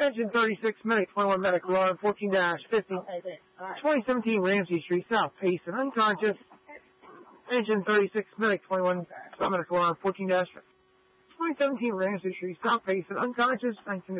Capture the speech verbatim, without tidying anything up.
Engine thirty-six, medic twenty-one, medic alarm fourteen dash fifty. twenty seventeen Ramsey Street, South, Payson, unconscious. Engine thirty-six, medic twenty-one, medic alarm fourteen dash fifty. twenty seventeen Ramsey Street, South, Payson, unconscious.